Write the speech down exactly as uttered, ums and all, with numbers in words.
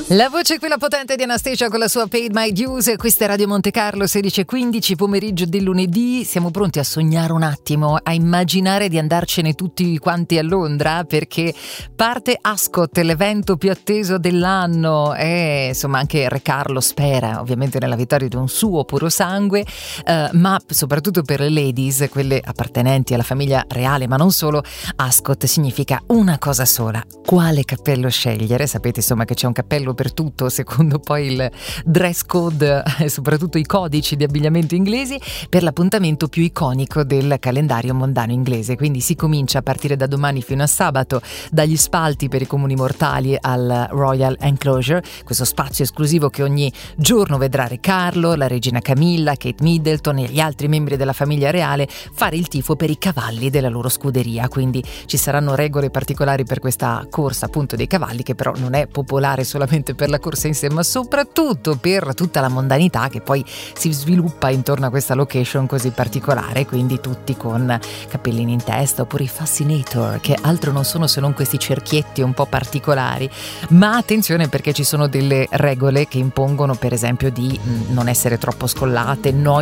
La voce quella potente di Anastacia con la sua Paid My Dues. Questa è Radio Monte Carlo, sedici e quindici, pomeriggio del lunedì. Siamo pronti a sognare un attimo, a immaginare di andarcene tutti quanti a Londra, perché parte Ascot, l'evento più atteso dell'anno, e insomma anche Re Carlo spera ovviamente nella vittoria di un suo puro sangue, eh, ma soprattutto per le ladies, quelle appartenenti alla famiglia reale, ma non solo, Ascot significa una cosa sola: quale cappello scegliere. Sapete insomma che c'è un cappello per tutto secondo poi il dress code e soprattutto i codici di abbigliamento inglesi, per l'appuntamento più iconico del calendario mondano inglese. Quindi si comincia a partire da domani fino a sabato dagli spalti per i comuni mortali al Royal Enclosure, questo spazio esclusivo che ogni giorno vedrà Re Carlo, la regina Camilla, Kate Middleton e gli altri membri della famiglia reale fare il tifo per i cavalli della loro scuderia. Quindi ci saranno regole particolari per questa corsa appunto dei cavalli, che però non è popolare solamente per la corsa in sé, ma soprattutto per tutta la mondanità che poi si sviluppa intorno a questa location così particolare. Quindi tutti con cappellini in testa, oppure i fascinator, che altro non sono se non questi cerchietti un po' particolari. Ma attenzione, perché ci sono delle regole che impongono, per esempio, di non essere troppo scollate, no